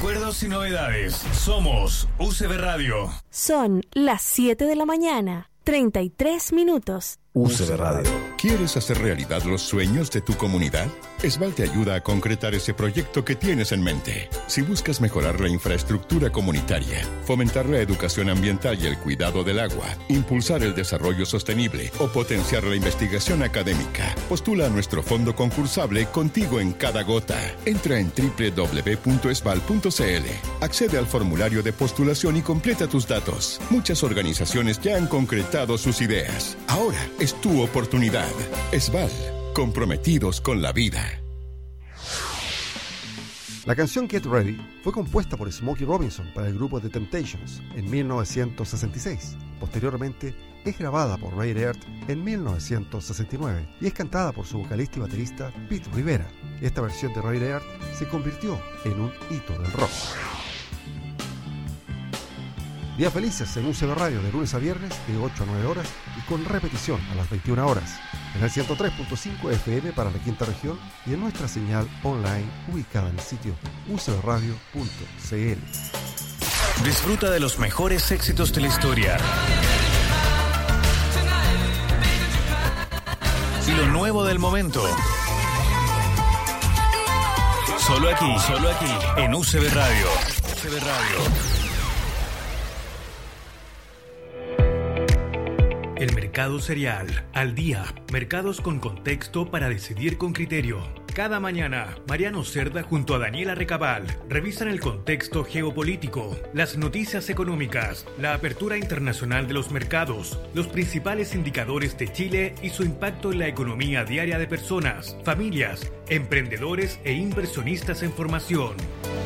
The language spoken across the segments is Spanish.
Recuerdos y novedades. Somos UCB Radio. Son las 7 de la mañana, 33 minutos. UCB Radio. ¿Quieres hacer realidad los sueños de tu comunidad? Esval te ayuda a concretar ese proyecto que tienes en mente. Si buscas mejorar la infraestructura comunitaria, fomentar la educación ambiental y el cuidado del agua, impulsar el desarrollo sostenible o potenciar la investigación académica, postula a nuestro fondo concursable Contigo en Cada Gota. Entra en www.esval.cl, accede al formulario de postulación y completa tus datos. Muchas organizaciones ya han concretado sus ideas. Ahora es tu oportunidad. Esval, comprometidos con la vida. La canción Get Ready fue compuesta por Smokey Robinson para el grupo The Temptations en 1966. Posteriormente es grabada por Ray Earth en 1969 y es cantada por su vocalista y baterista Pete Rivera. Esta versión de Ray Earth se convirtió en un hito del rock. Días felices en UCB Radio de lunes a viernes de 8 a 9 horas y con repetición a las 21 horas en el 103.5 FM para la quinta región y en nuestra señal online ubicada en el sitio ucbradio.cl. Disfruta de los mejores éxitos de la historia y lo nuevo del momento. Solo aquí, en UCB Radio. UCB Radio. El mercado cereal, al día, mercados con contexto para decidir con criterio. Cada mañana, Mariano Cerda junto a Daniela Recabal revisan el contexto geopolítico, las noticias económicas, la apertura internacional de los mercados, los principales indicadores de Chile y su impacto en la economía diaria de personas, familias, emprendedores e inversionistas en formación.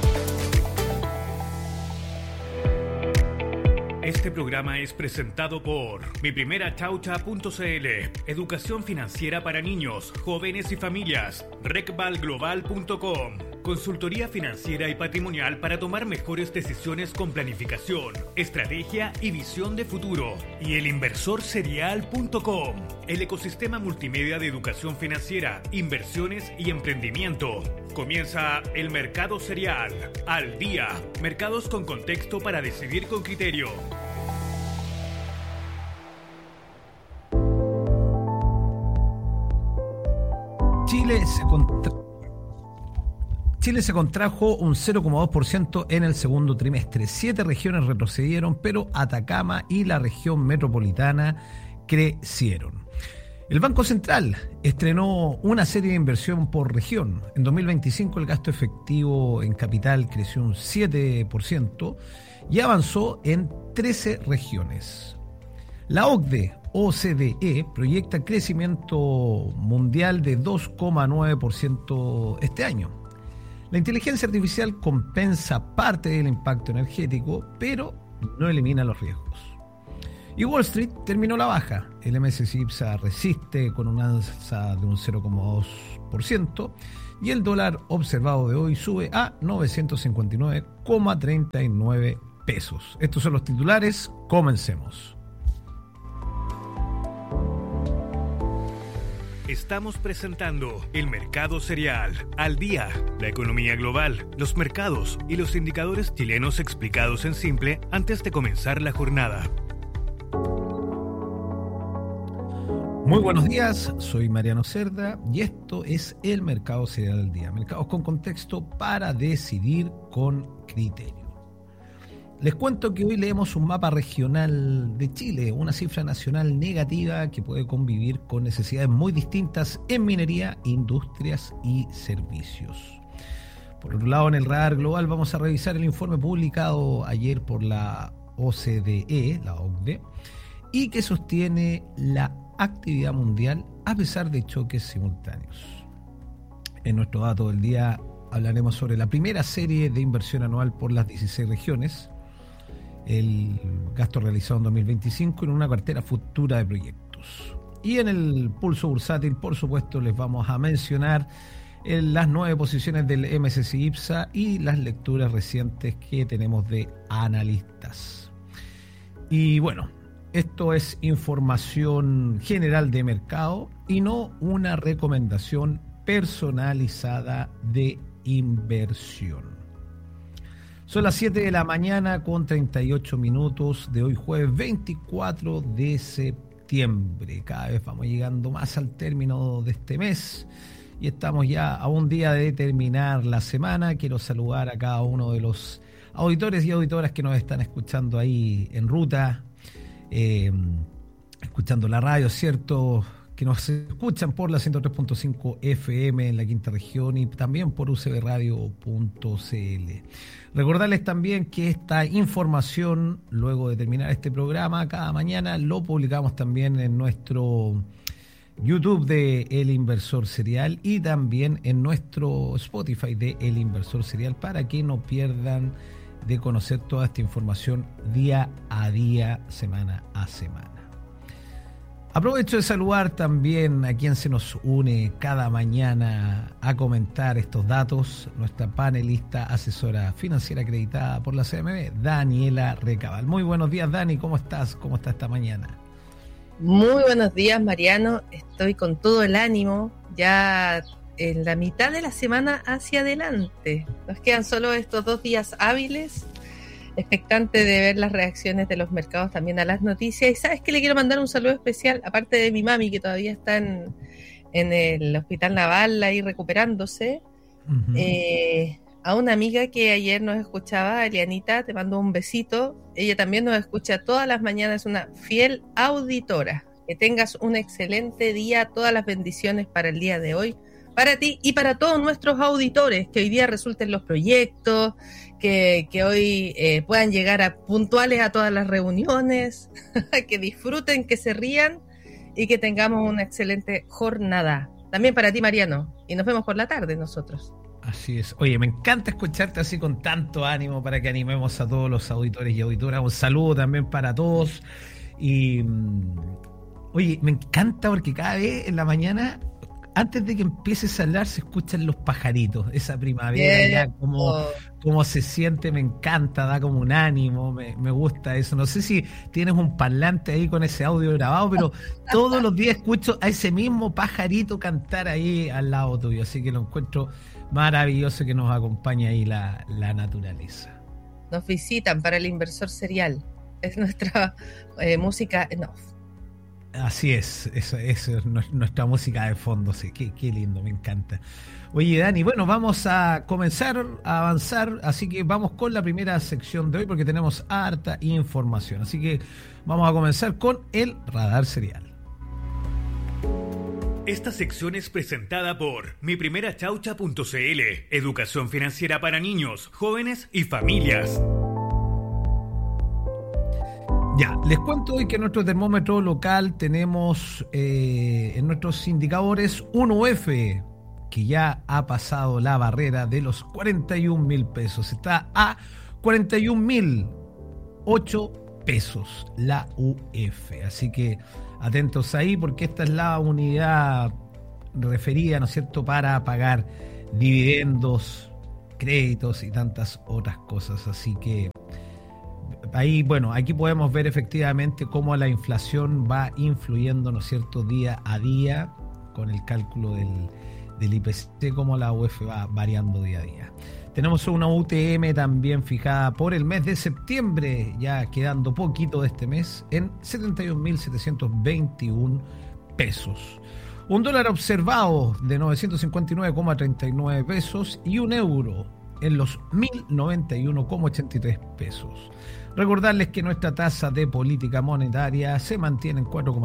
Este programa es presentado por miprimerachaucha.cl, educación financiera para niños, jóvenes y familias, recvalglobal.com, consultoría financiera y patrimonial para tomar mejores decisiones con planificación, estrategia y visión de futuro, y elinversorserial.com, el ecosistema multimedia de educación financiera, inversiones y emprendimiento. Comienza el mercado cereal, al día, mercados con contexto para decidir con criterio. Chile se contrajo un 0,2% en el segundo trimestre. 7 regiones retrocedieron, pero Atacama y la región metropolitana crecieron. El Banco Central estrenó una serie de inversión por región. En 2025 el gasto efectivo en capital creció un 7% y avanzó en 13 regiones. La OCDE proyecta crecimiento mundial de 2,9% este año. La inteligencia artificial compensa parte del impacto energético, pero no elimina los riesgos. Y Wall Street terminó la baja. El MSCI IPSA resiste con una alza de un 0,2% y el dólar observado de hoy sube a 959,39 pesos. Estos son los titulares. Comencemos. Estamos presentando el mercado cereal, al día, la economía global, los mercados y los indicadores chilenos explicados en simple antes de comenzar la jornada. Muy buenos días, soy Mariano Cerda y esto es el mercado cereal al día. Mercados con contexto para decidir con criterio. Les cuento que hoy leemos un mapa regional de Chile, una cifra nacional negativa que puede convivir con necesidades muy distintas en minería, industrias y servicios. Por otro lado, en el radar global vamos a revisar el informe publicado ayer por la OCDE, la OCDE, y que sostiene la actividad mundial a pesar de choques simultáneos. En nuestro dato del día hablaremos sobre la primera serie de inversión anual por las 16 regiones, el gasto realizado en 2025 en una cartera futura de proyectos. Y en el pulso bursátil, por supuesto, les vamos a mencionar las 9 posiciones del MSCI IPSA y las lecturas recientes que tenemos de analistas. Y bueno, esto es información general de mercado y no una recomendación personalizada de inversión. Son las 7 de la mañana con 38 minutos de hoy jueves 24 de septiembre. Cada vez vamos llegando más al término de este mes y estamos ya a un día de terminar la semana. Quiero saludar a cada uno de los auditores y auditoras que nos están escuchando ahí en ruta, escuchando la radio, ¿cierto?, que nos escuchan por la 103.5 FM en la quinta región y también por ucbradio.cl. Recordarles también que esta información, luego de terminar este programa, cada mañana lo publicamos también en nuestro YouTube de El Inversor Serial y también en nuestro Spotify de El Inversor Serial, para que no pierdan de conocer toda esta información día a día, semana a semana. Aprovecho de saludar también a quien se nos une cada mañana a comentar estos datos, nuestra panelista asesora financiera acreditada por la CMB, Daniela Recabal. Muy buenos días, Dani, ¿cómo estás? ¿Cómo está esta mañana? Muy buenos días, Mariano. Estoy con todo el ánimo, ya en la mitad de la semana hacia adelante. Nos quedan solo estos 2 días hábiles, expectante de ver las reacciones de los mercados también a las noticias. Y sabes que le quiero mandar un saludo especial, aparte de mi mami, que todavía está en el Hospital Naval ahí recuperándose, a una amiga que ayer nos escuchaba, Elianita, te mando un besito. Ella también nos escucha todas las mañanas, es una fiel auditora. Que tengas un excelente día, todas las bendiciones para el día de hoy, para ti y para todos nuestros auditores, que hoy día resulten los proyectos, que hoy puedan llegar puntuales a todas las reuniones, que disfruten, que se rían y que tengamos una excelente jornada. También para ti, Mariano, y nos vemos por la tarde nosotros. Así es. Oye, me encanta escucharte así con tanto ánimo para que animemos a todos los auditores y auditoras. Un saludo también para todos. Y oye, me encanta porque cada vez en la mañana, antes de que empieces a hablar, se escuchan los pajaritos, esa primavera. Bien. Ya como se siente, me encanta, da como un ánimo, me gusta eso. No sé si tienes un parlante ahí con ese audio grabado, pero todos los días escucho a ese mismo pajarito cantar ahí al lado tuyo, así que lo encuentro maravilloso que nos acompañe ahí la naturaleza. Nos visitan para El Inversor Serial, es nuestra música en off. Así es nuestra música de fondo, sí, qué lindo, me encanta. Oye, Dani, bueno, vamos a comenzar a avanzar, así que vamos con la primera sección de hoy porque tenemos harta información, así que vamos a comenzar con el Radar Serial. Esta sección es presentada por miprimerachaucha.cl, educación financiera para niños, jóvenes y familias. Ya, les cuento hoy que en nuestro termómetro local tenemos en nuestros indicadores un UF que ya ha pasado la barrera de los 41,000 pesos. Está a 41,008 pesos la UF. Así que atentos ahí porque esta es la unidad referida, ¿no es cierto?, para pagar dividendos, créditos y tantas otras cosas. Así que ahí, bueno, aquí podemos ver efectivamente cómo la inflación va influyendo, ¿no es cierto?, día a día con el cálculo del IPC, cómo la UF va variando día a día. Tenemos una UTM también fijada por el mes de septiembre, ya quedando poquito de este mes, en 71.721 pesos. Un dólar observado de 959,39 pesos y un euro en los 1.091,83 pesos. Recordarles que nuestra tasa de política monetaria se mantiene en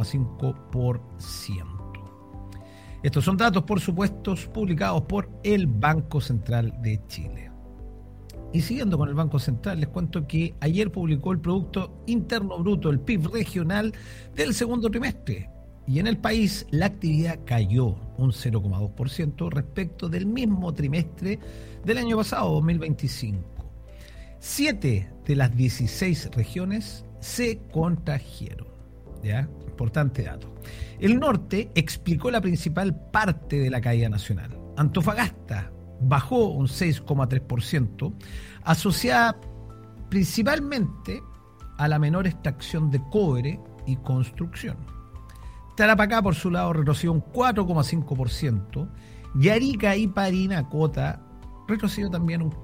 4,5%. Estos son datos, por supuesto, publicados por el Banco Central de Chile. Y siguiendo con el Banco Central, les cuento que ayer publicó el Producto Interno Bruto, el PIB regional del segundo trimestre. Y en el país la actividad cayó un 0,2% respecto del mismo trimestre del año pasado, 2025. 7 de las 16 regiones se contrajeron. ¿Ya? Importante dato. El norte explicó la principal parte de la caída nacional. Antofagasta bajó un 6,3%, asociada principalmente a la menor extracción de cobre y construcción. Tarapacá, por su lado, retrocedió un 4,5%, y Arica y Parinacota retrocedió también un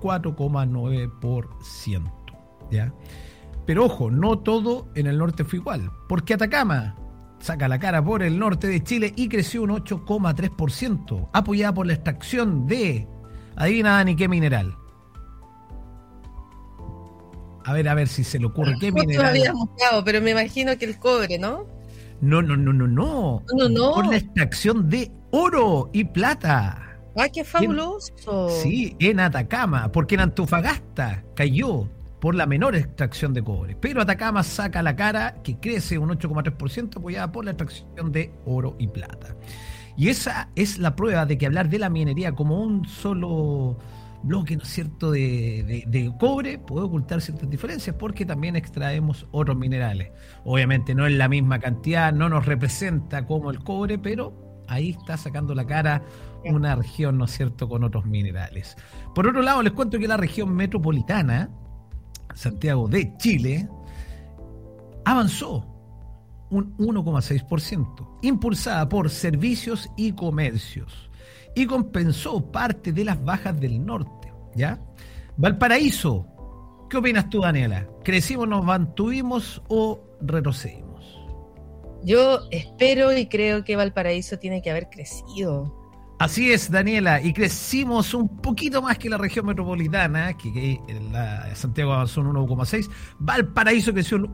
4,9%, ¿ya? Pero ojo, no todo en el norte fue igual, porque Atacama saca la cara por el norte de Chile y creció un 8,3%, apoyada por la extracción de, adivina Dani, ¿qué mineral? A ver si se le ocurre, ¿qué mineral? Lo había buscado, pero me imagino que el cobre, ¿no? No. No. Por la extracción de oro y plata. ¡Ah, qué fabuloso! Sí, en Atacama, porque en Antofagasta cayó por la menor extracción de cobre. Pero Atacama saca la cara, que crece un 8,3%, apoyada por la extracción de oro y plata. Y esa es la prueba de que hablar de la minería como un solo bloque, ¿no es cierto?, de cobre puede ocultar ciertas diferencias, porque también extraemos otros minerales. Obviamente no es la misma cantidad, no nos representa como el cobre, pero ahí está sacando la cara una región, ¿no es cierto?, con otros minerales. Por otro lado, les cuento que la región metropolitana, Santiago de Chile, avanzó un 1,6%, impulsada por servicios y comercios, y compensó parte de las bajas del norte, ¿ya? Valparaíso, ¿qué opinas tú, Daniela? ¿Crecimos, nos mantuvimos o retrocedimos? Yo espero y creo que Valparaíso tiene que haber crecido. Así es, Daniela, y crecimos un poquito más que la región metropolitana, que Santiago avanzó un 1,6%, Valparaíso creció un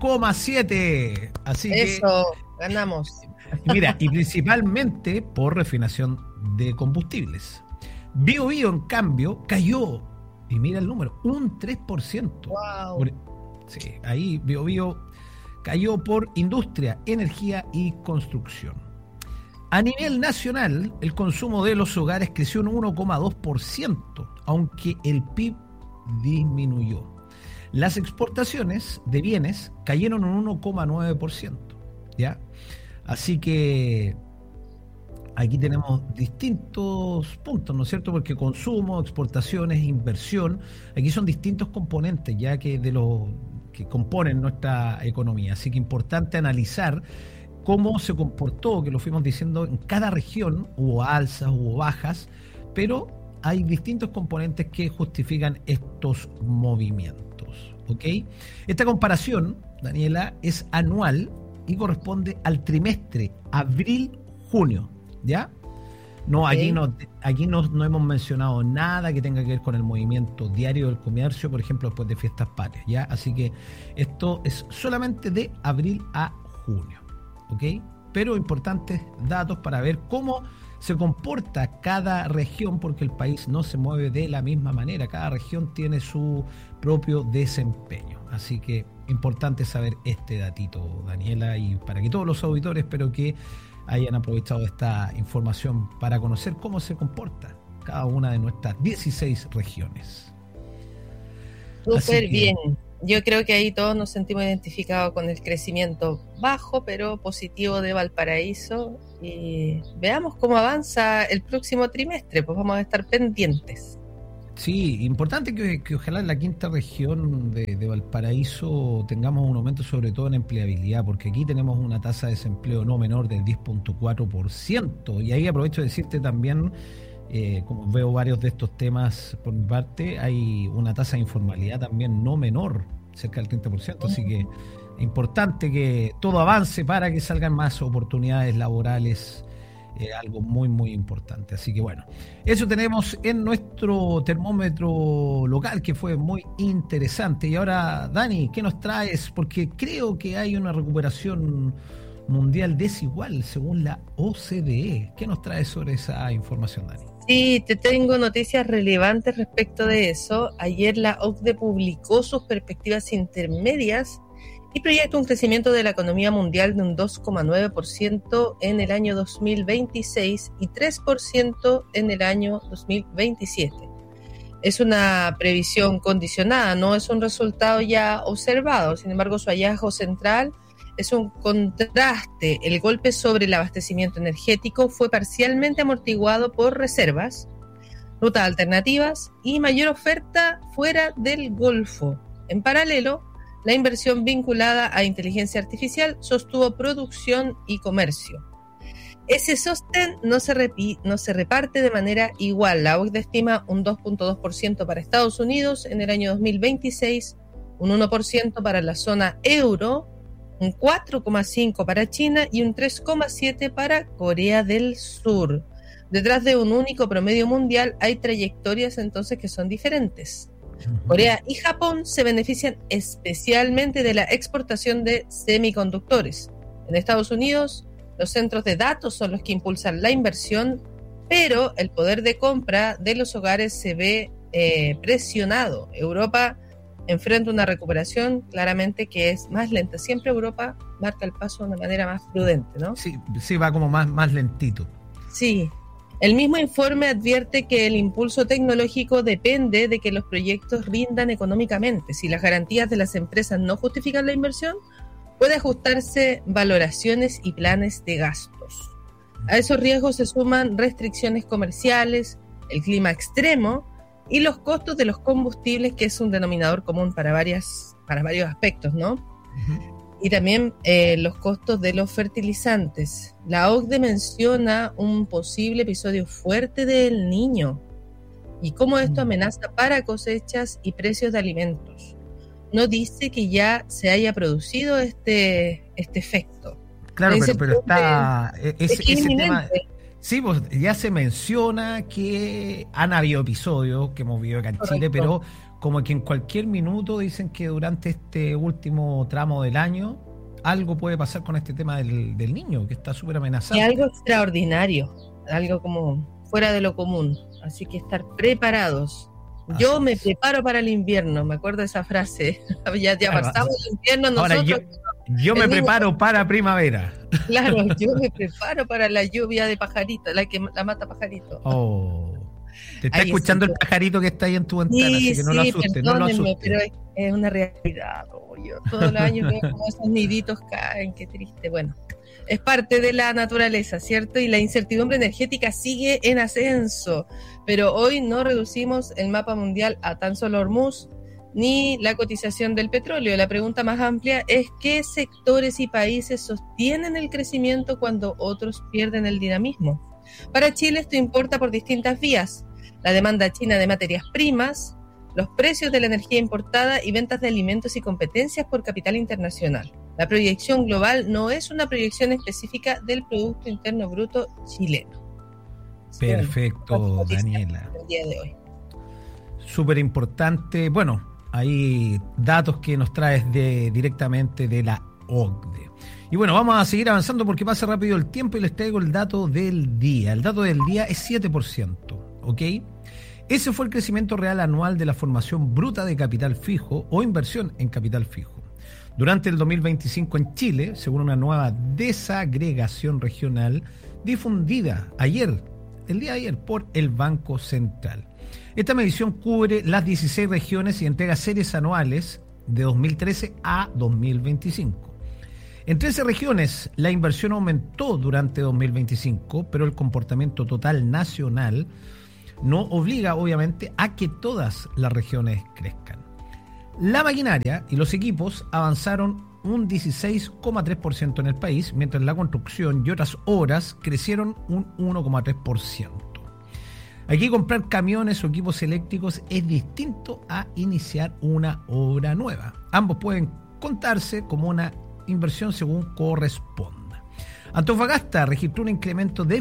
1,7%. Así eso, ganamos. Mira, y principalmente por refinación de combustibles. Biobío, en cambio, cayó, y mira el número, un 3%. Wow. Sí, ahí Biobío cayó por industria, energía y construcción. A nivel nacional, el consumo de los hogares creció un 1,2%, aunque el PIB disminuyó. Las exportaciones de bienes cayeron un 1,9%, ¿ya? Así que aquí tenemos distintos puntos, ¿no es cierto? Porque consumo, exportaciones, inversión, aquí son distintos componentes ya que de los que componen nuestra economía. Así que importante analizar cómo se comportó, que lo fuimos diciendo, en cada región hubo alzas, hubo bajas, pero hay distintos componentes que justifican estos movimientos, ¿ok? Esta comparación, Daniela, es anual y corresponde al trimestre abril-junio, ¿ya? No, okay. Aquí no hemos mencionado nada que tenga que ver con el movimiento diario del comercio, por ejemplo, después de fiestas patrias, ¿ya? Así que esto es solamente de abril a junio, ¿ok? Pero importantes datos para ver cómo se comporta cada región, porque el país no se mueve de la misma manera, cada región tiene su propio desempeño. Así que importante saber este datito, Daniela, y para que todos los auditores espero que hayan aprovechado esta información para conocer cómo se comporta cada una de nuestras 16 regiones. Súper bien. Yo creo que ahí todos nos sentimos identificados con el crecimiento bajo pero positivo de Valparaíso, y veamos cómo avanza el próximo trimestre, pues vamos a estar pendientes. Sí, importante que ojalá en la quinta región de Valparaíso tengamos un aumento sobre todo en empleabilidad, porque aquí tenemos una tasa de desempleo no menor del 10,4%, y ahí aprovecho de decirte también, como veo varios de estos temas por mi parte, hay una tasa de informalidad también no menor, cerca del 30%, así que importante que todo avance para que salgan más oportunidades laborales, algo muy muy importante. Así que bueno, eso tenemos en nuestro termómetro local, que fue muy interesante. Y ahora, Dani, ¿qué nos traes? Porque creo que hay una recuperación mundial desigual según la OCDE. ¿Qué nos traes sobre esa información, Dani? Sí, te tengo noticias relevantes respecto de eso. Ayer la OCDE publicó sus perspectivas intermedias y proyecta un crecimiento de la economía mundial de un 2,9% en el año 2026 y 3% en el año 2027. Es una previsión condicionada, no es un resultado ya observado. Sin embargo, su hallazgo central es un contraste. El golpe sobre el abastecimiento energético fue parcialmente amortiguado por reservas, rutas alternativas y mayor oferta fuera del Golfo. En paralelo, la inversión vinculada a inteligencia artificial sostuvo producción y comercio. Ese sostén no se reparte de manera igual. La OCDE estima un 2.2% para Estados Unidos en el año 2026, un 1% para la zona euro, un 4,5% para China y un 3,7% para Corea del Sur. Detrás de un único promedio mundial hay trayectorias entonces que son diferentes. Corea y Japón se benefician especialmente de la exportación de semiconductores. En Estados Unidos, los centros de datos son los que impulsan la inversión, pero el poder de compra de los hogares se ve presionado. Europa enfrenta una recuperación claramente que es más lenta. Siempre Europa marca el paso de una manera más prudente, ¿no? Sí, va como más lentito. Sí. El mismo informe advierte que el impulso tecnológico depende de que los proyectos rindan económicamente. Si las garantías de las empresas no justifican la inversión, puede ajustarse valoraciones y planes de gastos. A esos riesgos se suman restricciones comerciales, el clima extremo y los costos de los combustibles, que es un denominador común para varios aspectos, ¿no? Y también los costos de los fertilizantes. La OCDE menciona un posible episodio fuerte del Niño y cómo esto amenaza para cosechas y precios de alimentos. No dice que ya se haya producido este efecto. Claro, pero está ese tema. Sí, pues ya se menciona que han habido episodios que hemos vivido acá en Chile, pero como que en cualquier minuto dicen que durante este último tramo del año algo puede pasar con este tema del niño, que está súper amenazado. Y algo extraordinario, algo como fuera de lo común. Así que estar preparados. Yo me preparo para el invierno, me acuerdo de esa frase. ya pasamos el invierno nosotros. Ahora yo me preparo para primavera. Claro, yo me preparo para la lluvia de pajarito, la mata pajarito. Te está escuchando el pajarito que está ahí en tu ventana, así que no lo asustes, no lo asustes. Pero es una realidad. Yo todos los años veo como esos niditos caen, qué triste. Bueno, es parte de la naturaleza, ¿cierto? Y la incertidumbre energética sigue en ascenso, pero hoy no reducimos el mapa mundial a tan solo Hormuz ni la cotización del petróleo. La pregunta más amplia es ¿qué sectores y países sostienen el crecimiento cuando otros pierden el dinamismo? Para Chile esto importa por distintas vías: la demanda china de materias primas, los precios de la energía importada y ventas de alimentos y competencias por capital internacional. La proyección global no es una proyección específica del Producto Interno Bruto chileno. Perfecto, Daniela. El día de hoy. Súper importante. Bueno, hay datos que nos traes directamente de la OCDE. Y bueno, vamos a seguir avanzando porque pasa rápido el tiempo y les traigo el dato del día. El dato del día es 7%, ¿ok? Ese fue el crecimiento real anual de la formación bruta de capital fijo o inversión en capital fijo durante el 2025 en Chile, según una nueva desagregación regional difundida el día de ayer, por el Banco Central. Esta medición cubre las 16 regiones y entrega series anuales de 2013 a 2025. En 13 regiones la inversión aumentó durante 2025, pero el comportamiento total nacional no obliga, obviamente, a que todas las regiones crezcan. La maquinaria y los equipos avanzaron un 16,3% en el país, mientras la construcción y otras obras crecieron un 1,3%. Aquí comprar camiones o equipos eléctricos es distinto a iniciar una obra nueva. Ambos pueden contarse como una inversión según corresponda. Antofagasta registró un incremento de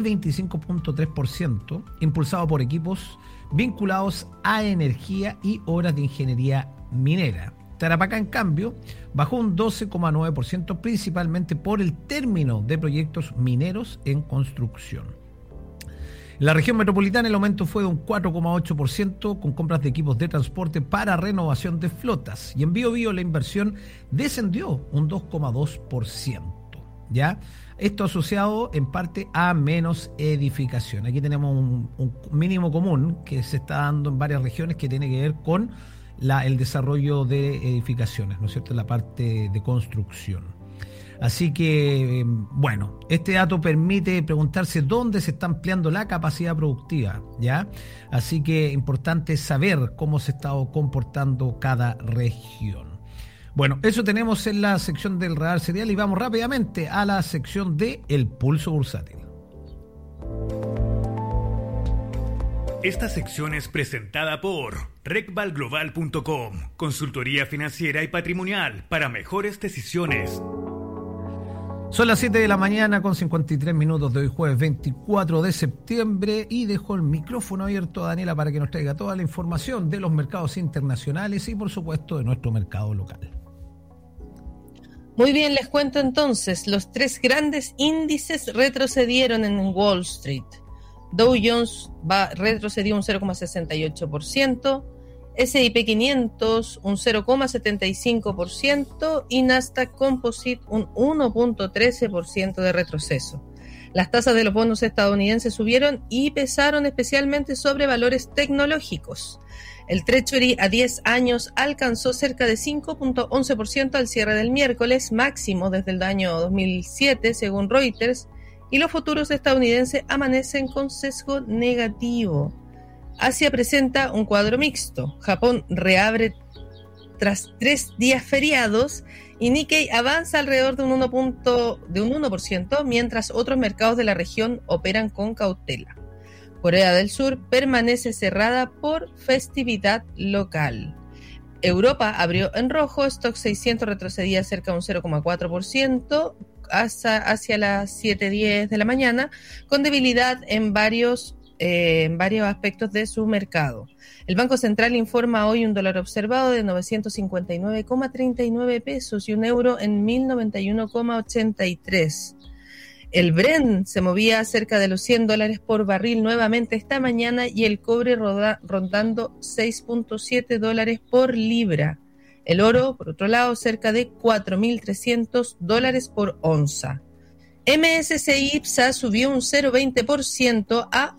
25,3%, impulsado por equipos vinculados a energía y obras de ingeniería minera. Tarapacá, en cambio, bajó un 12,9%, principalmente por el término de proyectos mineros en construcción. En la región metropolitana el aumento fue de un 4,8%, con compras de equipos de transporte para renovación de flotas. Y en Biobío la inversión descendió un 2,2%. ¿Ya? Esto asociado en parte a menos edificación. Aquí tenemos un mínimo común que se está dando en varias regiones que tiene que ver con el desarrollo de edificaciones, ¿no es cierto?, en la parte de construcción. Así que, bueno, este dato permite preguntarse dónde se está ampliando la capacidad productiva, ¿ya? Así que importante saber cómo se está comportando cada región. Bueno, eso tenemos en la sección del radar serial y vamos rápidamente a la sección de El Pulso Bursátil. Esta sección es presentada por recvalglobal.com, consultoría financiera y patrimonial para mejores decisiones. Son las 7 de la mañana con 53 minutos de hoy jueves 24 de septiembre y dejo el micrófono abierto a Daniela para que nos traiga toda la información de los mercados internacionales y por supuesto de nuestro mercado local. Muy bien, les cuento entonces, los tres grandes índices retrocedieron en Wall Street. Dow Jones retrocedió un 0,68%, S&P 500 un 0,75% y Nasdaq Composite un 1,13% de retroceso. Las tasas de los bonos estadounidenses subieron y pesaron especialmente sobre valores tecnológicos. El Treasury a 10 años alcanzó cerca de 5,11% al cierre del miércoles, máximo desde el año 2007, según Reuters, y los futuros estadounidenses amanecen con sesgo negativo. Asia presenta un cuadro mixto. Japón reabre tras 3 días feriados y Nikkei avanza alrededor de un 1%, mientras otros mercados de la región operan con cautela. Corea del Sur permanece cerrada por festividad local. Europa abrió en rojo, Stoxx 600 retrocedía cerca de un 0,4% hacia las 7:10 de la mañana, con debilidad en varios aspectos de su mercado. El Banco Central informa hoy un dólar observado de 959,39 pesos y un euro en 1091,83. El Brent se movía cerca de los $100 por barril nuevamente esta mañana y el cobre rondando $6.7 por libra. El oro, por otro lado, cerca de $4.300 por onza. MSCI IPSA subió un 0,20% a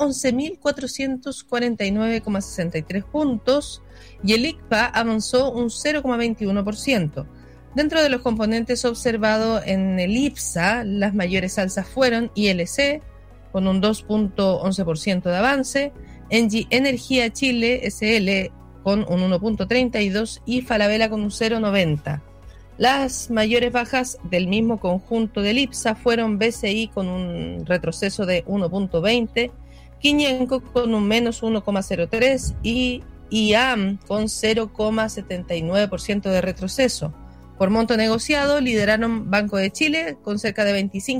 11.449,63 puntos y el ICPA avanzó un 0,21%. Dentro de los componentes observados en el IPSA, las mayores alzas fueron ILC, con un 2,11% de avance, Engie Energía Chile, SL, con un 1,32% y Falabella con un 0,90%. Las mayores bajas del mismo conjunto del IPSA fueron BCI con un retroceso de 1,20%, Quiñenco con un menos 1,03% y IAM con 0,79% de retroceso. Por monto negociado, lideraron Banco de Chile con cerca de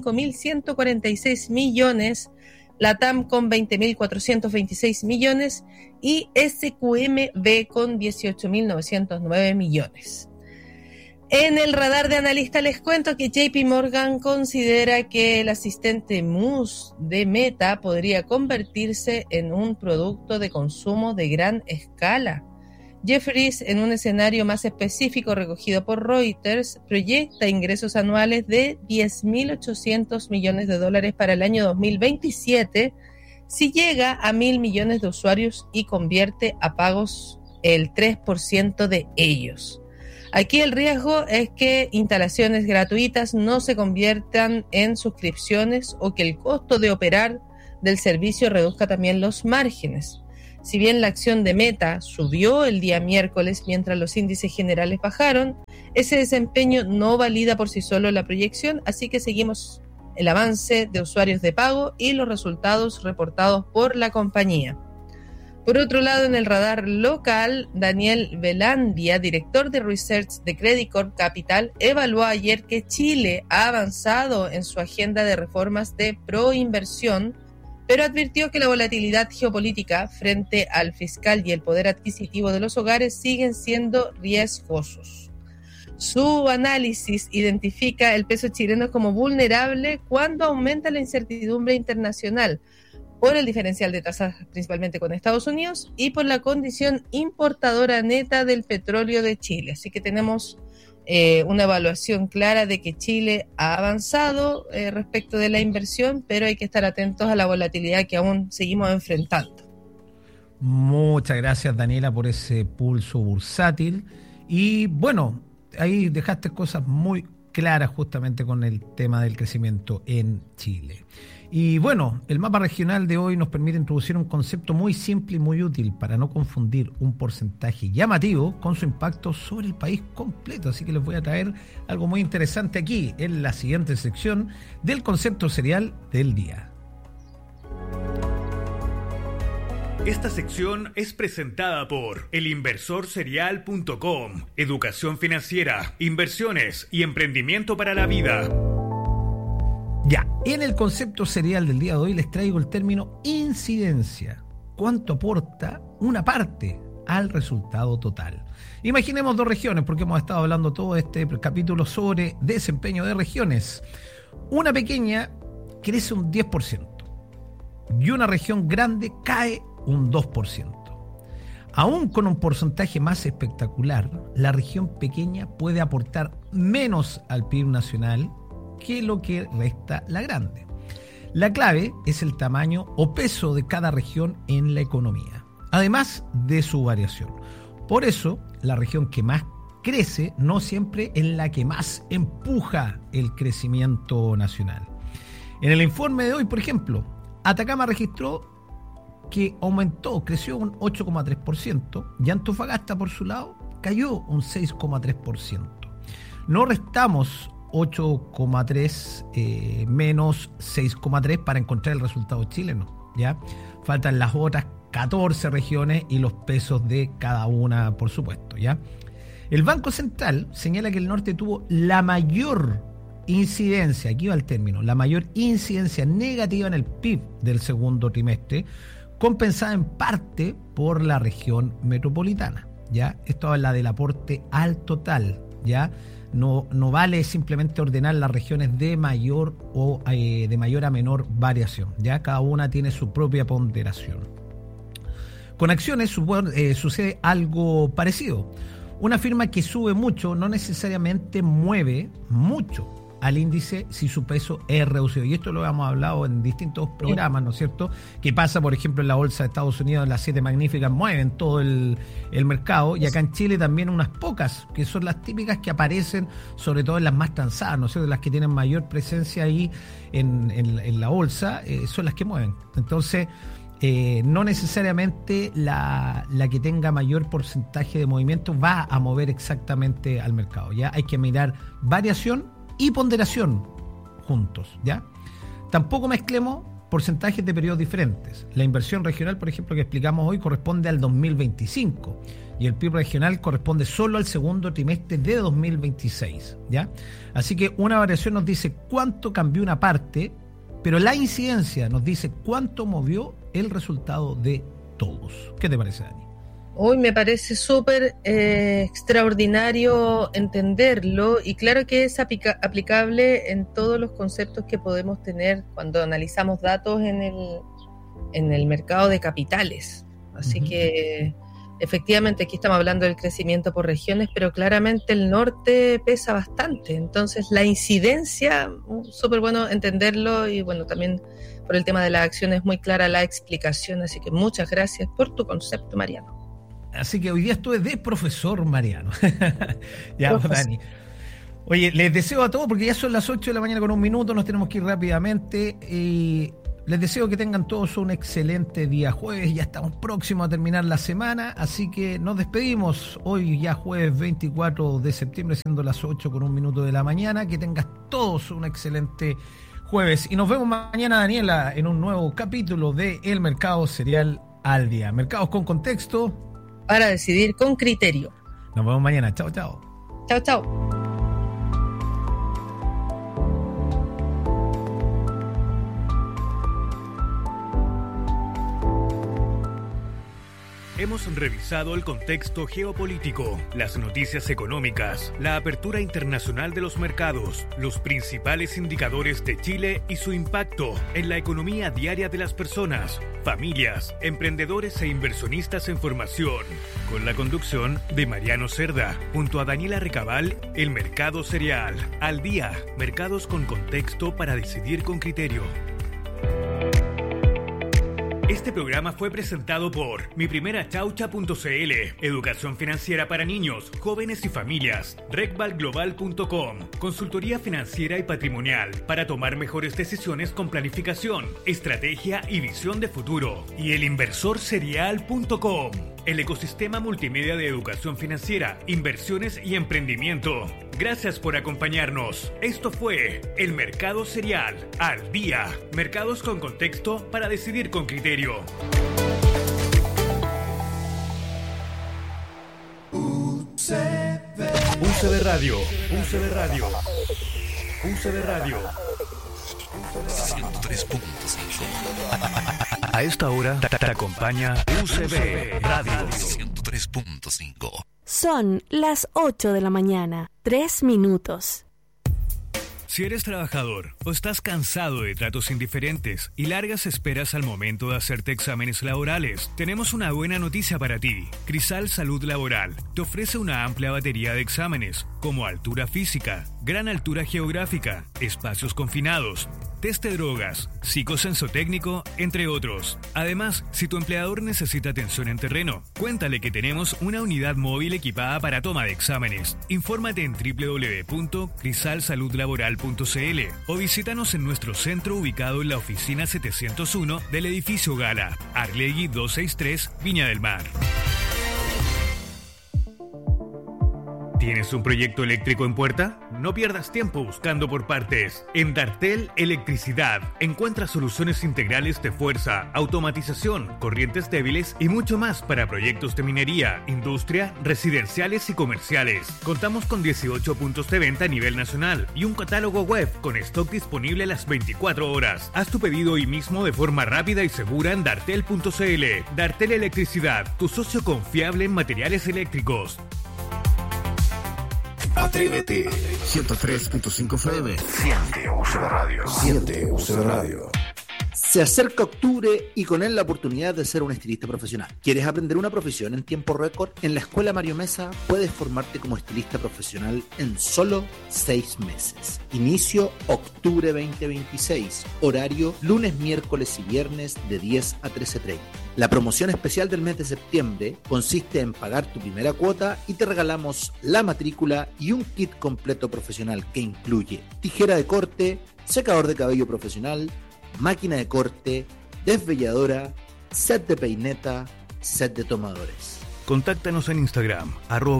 25.146 millones, LATAM con 20.426 millones y SQMB con 18.909 millones. En el radar de analistas les cuento que JP Morgan considera que el asistente Moose de Meta podría convertirse en un producto de consumo de gran escala. Jefferies, en un escenario más específico recogido por Reuters, proyecta ingresos anuales de $10.800 millones para el año 2027 si llega a 1.000 millones de usuarios y convierte a pagos el 3% de ellos. Aquí el riesgo es que instalaciones gratuitas no se conviertan en suscripciones o que el costo de operar del servicio reduzca también los márgenes. Si bien la acción de Meta subió el día miércoles mientras los índices generales bajaron, ese desempeño no valida por sí solo la proyección, así que seguimos el avance de usuarios de pago y los resultados reportados por la compañía. Por otro lado, en el radar local, Daniel Velandia, director de Research de Credit Corp Capital, evaluó ayer que Chile ha avanzado en su agenda de reformas de proinversión, pero advirtió que la volatilidad geopolítica frente al fiscal y el poder adquisitivo de los hogares siguen siendo riesgosos. Su análisis identifica el peso chileno como vulnerable cuando aumenta la incertidumbre internacional, por el diferencial de tasas principalmente con Estados Unidos y por la condición importadora neta del petróleo de Chile. Así que tenemos una evaluación clara de que Chile ha avanzado respecto de la inversión, pero hay que estar atentos a la volatilidad que aún seguimos enfrentando. Muchas gracias, Daniela, por ese pulso bursátil. Y bueno, ahí dejaste cosas muy claras justamente con el tema del crecimiento en Chile. Y bueno, el mapa regional de hoy nos permite introducir un concepto muy simple y muy útil para no confundir un porcentaje llamativo con su impacto sobre el país completo. Así que les voy a traer algo muy interesante aquí en la siguiente sección del concepto serial del día. Esta sección es presentada por elinversorserial.com, educación financiera, inversiones y emprendimiento para la vida. Ya, en el concepto serial del día de hoy les traigo el término incidencia. ¿Cuánto aporta una parte al resultado total? Imaginemos dos regiones, porque hemos estado hablando todo este capítulo sobre desempeño de regiones. Una pequeña crece un 10% y una región grande cae un 2%. Aún con un porcentaje más espectacular, la región pequeña puede aportar menos al PIB nacional que lo que resta la grande. La clave es el tamaño o peso de cada región en la economía, además de su variación. Por eso, la región que más crece no siempre es la que más empuja el crecimiento nacional. En el informe de hoy, por ejemplo, Atacama registró que creció un 8,3% y Antofagasta, por su lado, cayó un 6,3%. No restamos 8,3 menos 6,3 para encontrar el resultado chileno, ¿ya? Faltan las otras 14 regiones y los pesos de cada una, por supuesto, ¿ya? El Banco Central señala que el norte tuvo la mayor incidencia, aquí va el término, la mayor incidencia negativa en el PIB del segundo trimestre, compensada en parte por la región metropolitana, ¿ya? Esto habla del aporte al total, ¿ya? No vale simplemente ordenar las regiones de mayor o de mayor a menor variación, ¿ya? Cada una tiene su propia ponderación. Con acciones sucede algo parecido. Una firma que sube mucho no necesariamente mueve mucho al índice si su peso es reducido. Y esto lo hemos hablado en distintos programas, ¿no es cierto? Que pasa, por ejemplo, en la bolsa de Estados Unidos, las 7 magníficas mueven todo el mercado, y acá en Chile también unas pocas, que son las típicas que aparecen, sobre todo en las más transadas, ¿no es cierto? Las que tienen mayor presencia ahí en la bolsa, son las que mueven. Entonces, no necesariamente la que tenga mayor porcentaje de movimiento va a mover exactamente al mercado, ¿ya? Hay que mirar variación y ponderación juntos, ¿ya? Tampoco mezclemos porcentajes de periodos diferentes. La inversión regional, por ejemplo, que explicamos hoy, corresponde al 2025 y el PIB regional corresponde solo al segundo trimestre de 2026, ¿ya? Así que una variación nos dice cuánto cambió una parte, pero la incidencia nos dice cuánto movió el resultado de todos. ¿Qué te parece, Dani? Hoy me parece súper extraordinario entenderlo, y claro que es aplicable en todos los conceptos que podemos tener cuando analizamos datos en el mercado de capitales. Así que efectivamente aquí estamos hablando del crecimiento por regiones, pero claramente el norte pesa bastante. Entonces la incidencia, súper bueno entenderlo, y bueno, también por el tema de las acciones muy clara la explicación. Así que muchas gracias por tu concepto, Mariano. Así que hoy día estuve de profesor Mariano. Ya, Dani. Oye, les deseo a todos, porque ya son las 8 de la mañana con un minuto, nos tenemos que ir rápidamente. Les deseo que tengan todos un excelente día jueves. Ya estamos próximos a terminar la semana, así que nos despedimos hoy ya jueves 24 de septiembre, siendo las 8 con un minuto de la mañana. Que tengas todos un excelente jueves. Y nos vemos mañana, Daniela, en un nuevo capítulo de El Mercado Serial al Día. Mercados con contexto, para decidir con criterio. Nos vemos mañana. Chao, chao. Chao, chao. Hemos revisado el contexto geopolítico, las noticias económicas, la apertura internacional de los mercados, los principales indicadores de Chile y su impacto en la economía diaria de las personas, familias, emprendedores e inversionistas en formación. Con la conducción de Mariano Cerda, junto a Daniela Recabal, El Mercado Serial al Día, mercados con contexto para decidir con criterio. Este programa fue presentado por miprimerachaucha.cl, educación financiera para niños, jóvenes y familias, recbalglobal.com, consultoría financiera y patrimonial para tomar mejores decisiones con planificación, estrategia y visión de futuro, y elinversorserial.com, el ecosistema multimedia de educación financiera, inversiones y emprendimiento. Gracias por acompañarnos. Esto fue El Mercado Serial al Día. Mercados con contexto para decidir con criterio. UCB Radio, UCB Radio, UCB Radio. 103.5. A esta hora te acompaña UCB Radio 103.5. Son las 8 de la mañana, 3 minutos. Si eres trabajador o estás cansado de tratos indiferentes y largas esperas al momento de hacerte exámenes laborales, tenemos una buena noticia para ti. Crisal Salud Laboral te ofrece una amplia batería de exámenes, como altura física, gran altura geográfica, espacios confinados, test de drogas, psicosensotécnico, entre otros. Además, si tu empleador necesita atención en terreno, cuéntale que tenemos una unidad móvil equipada para toma de exámenes. Infórmate en www.crisalsaludlaboral.cl o visítanos en nuestro centro ubicado en la oficina 701 del edificio Gala, Arlegui 263, Viña del Mar. ¿Tienes un proyecto eléctrico en puerta? No pierdas tiempo buscando por partes. En Dartel Electricidad encuentras soluciones integrales de fuerza, automatización, corrientes débiles y mucho más para proyectos de minería, industria, residenciales y comerciales. Contamos con 18 puntos de venta a nivel nacional y un catálogo web con stock disponible las 24 horas. Haz tu pedido hoy mismo de forma rápida y segura en dartel.cl. Dartel Electricidad, tu socio confiable en materiales eléctricos. Atrévete. 103.5 FM. Siente UCB Radio. Siente UCB Radio. Se acerca octubre y con él la oportunidad de ser un estilista profesional. ¿Quieres aprender una profesión en tiempo récord? En la Escuela Mario Mesa puedes formarte como estilista profesional en solo 6 meses. Inicio octubre 2026. Horario lunes, miércoles y viernes de 10 a 13:30. La promoción especial del mes de septiembre consiste en pagar tu primera cuota y te regalamos la matrícula y un kit completo profesional que incluye tijera de corte, secador de cabello profesional, máquina de corte, desvelladora, set de peineta, set de tomadores. Contáctanos en Instagram,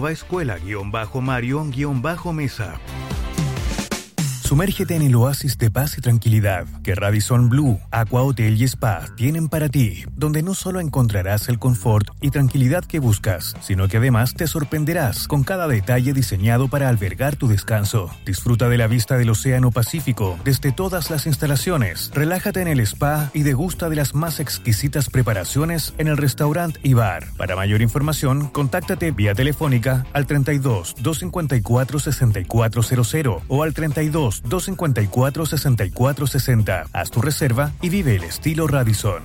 @escuela_mario_mesa. Sumérgete en el oasis de paz y tranquilidad que Radisson Blu, Aqua Hotel y Spa tienen para ti, donde no solo encontrarás el confort y tranquilidad que buscas, sino que además te sorprenderás con cada detalle diseñado para albergar tu descanso. Disfruta de la vista del Océano Pacífico desde todas las instalaciones, relájate en el spa y degusta de las más exquisitas preparaciones en el restaurante y bar. Para mayor información, contáctate vía telefónica al 32 254 6400 o al 32 254-6460. Haz tu reserva y vive el estilo Radisson.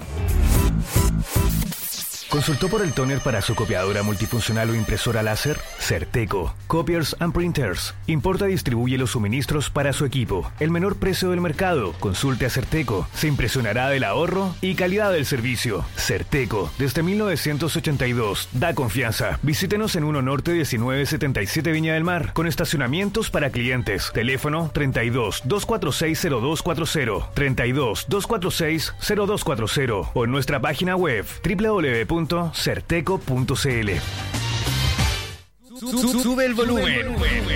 ¿Consultó por el tóner para su copiadora multifuncional o impresora láser? Certeco. Copiers and Printers. Importa y distribuye los suministros para su equipo. El menor precio del mercado. Consulte a Certeco. Se impresionará del ahorro y calidad del servicio. Certeco. Desde 1982. Da confianza. Visítenos en 1 Norte 1977 Viña del Mar. Con estacionamientos para clientes. Teléfono 32 246 0240. 32 246 0240. O en nuestra página web www.certeco.cl. Sube el volumen.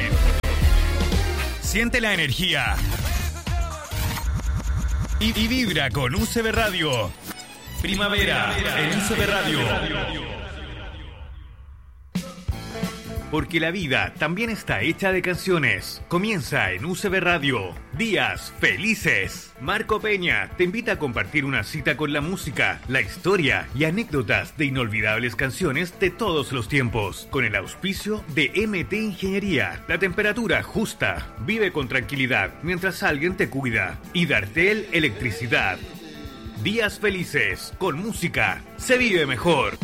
Siente la energía. Y vibra con UCB Radio. Primavera en UCB Radio. Porque la vida también está hecha de canciones. Comienza en UCB Radio. Días felices. Marco Peña te invita a compartir una cita con la música, la historia y anécdotas de inolvidables canciones de todos los tiempos. Con el auspicio de MT Ingeniería. La temperatura justa. Vive con tranquilidad mientras alguien te cuida. Y Dartel Electricidad. Días felices. Con música se vive mejor.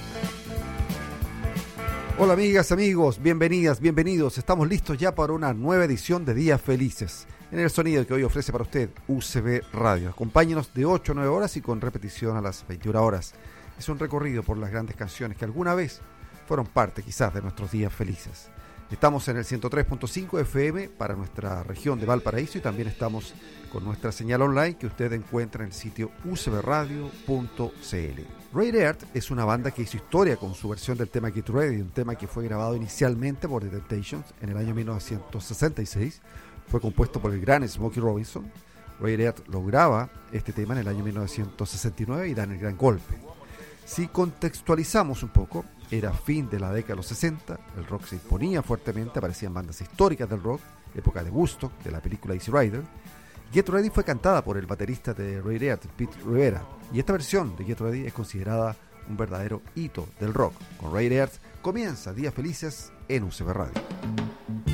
Hola amigas, amigos, bienvenidas, bienvenidos. Estamos listos ya para una nueva edición de Días Felices, en el sonido que hoy ofrece para usted UCB Radio. Acompáñenos de 8 a 9 horas y con repetición a las 21 horas. Es un recorrido por las grandes canciones que alguna vez fueron parte quizás de nuestros días felices. Estamos en el 103.5 FM para nuestra región de Valparaíso y también estamos con nuestra señal online que usted encuentra en el sitio ucbradio.cl. Radiohead es una banda que hizo historia con su versión del tema Get Ready, un tema que fue grabado inicialmente por The Temptations en el año 1966. Fue compuesto por el gran Smokey Robinson. Radiohead lo graba este tema en el año 1969 y dan el gran golpe. Si contextualizamos un poco, era fin de la década de los 60, el rock se imponía fuertemente, aparecían bandas históricas del rock, época de Woodstock, de la película Easy Rider. Get Ready fue cantada por el baterista de Radiohead, Pete Rivera, y esta versión de Get Ready es considerada un verdadero hito del rock. Con Radiohead comienza Días Felices en UCB Radio.